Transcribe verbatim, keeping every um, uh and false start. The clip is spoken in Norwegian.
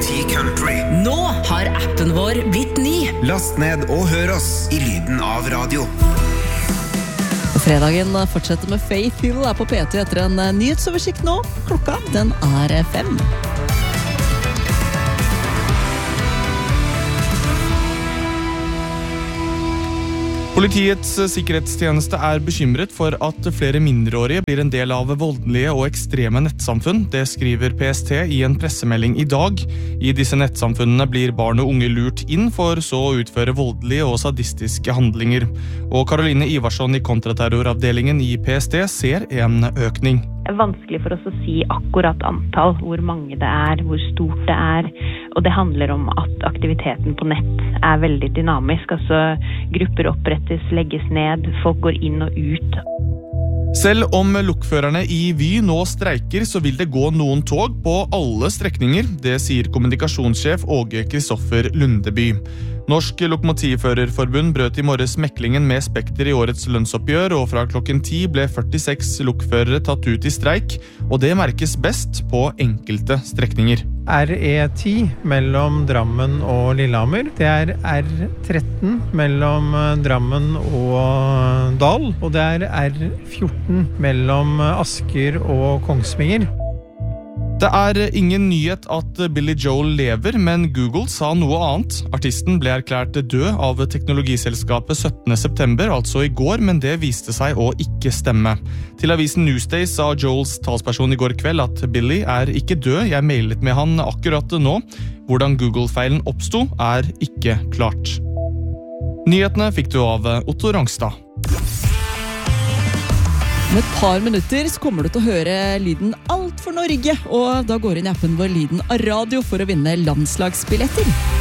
T Country. Nå har appen vår blitt ny. Last ned og hør oss i lyden av radio. Fredagen fortsetter med Faith Hill er på P T etter en nyhetsoversikt nå. Klokka den er fem. Politiets sikkerhetstjeneste er bekymret for at flere mindreårige blir en del av voldelige og ekstreme nettsamfunn. Det skriver P S T i en pressemelding i dag. I disse nettsamfunnene blir barn og unge lurt inn for så å utføre voldelige og sadistiske handlinger. Og Karoline Ivarsson i kontraterroravdelingen i P S T ser en økning. Det er vanskelig for oss å si akkurat antall, hvor mange det er, hvor stort det er. Og det handler om at aktiviteten på nett er veldig dynamisk. Altså grupper opprettes, legges ned, folk går inn og ut. Selv om lokførerne i Vy nå streiker, så vil det gå noen tog på alle strekninger. Det sier kommunikasjonssjef Åge Kristoffer Lundeby. Norsk Lokomotivførerforbund brøt i morges meklingen med Spekter i årets lønnsoppgjør, og fra klokken ti ble førtiseks lokførere tatt ut i streik, og det merkes best på enkelte strekninger. R E ti mellom Drammen og Lillehammer. Det er R tretten mellom Drammen og Dal, og det er R fjorten mellom Asker og Kongsvinger. Det er ingen nyhet at Billy Joel lever, men Google sa noe annet. Artisten ble erklært død av teknologiselskapet syttende september, altså i går, men det viste seg å ikke stemme. Til avisen Newsday sa Joels talsperson i går kveld at Billy er ikke død, jeg mailet med han akkurat nå. Hvordan Google-feilen oppsto er ikke klart. Nyhetene fikk du av Otto Rangstad. Om et par minutter så kommer du til å høre lyden Alt for Norge, og da går inn i appen vår Lyden av Radio for å vinne landslagsbilletter.